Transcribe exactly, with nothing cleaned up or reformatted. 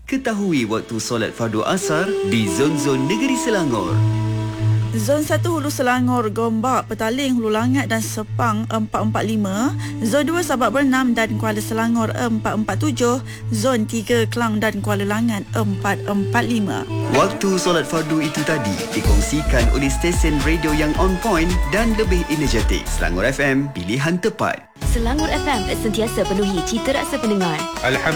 Ketahui waktu solat fardu asar di zon-zon negeri Selangor. Zon satu Hulu Selangor, Gombak, Petaling, Hulu Langat dan Sepang empat empat lima, Zon dua Sabak Bernam dan Kuala Selangor empat empat tujuh, Zon tiga Kelang dan Kuala Langat empat empat lima. Waktu solat fardu itu tadi dikongsikan oleh stesen radio yang on point dan lebih energetik. Selangor F M, pilihan tepat. Selangor F M sentiasa penuhi cita rasa pendengar. Alhamdulillah.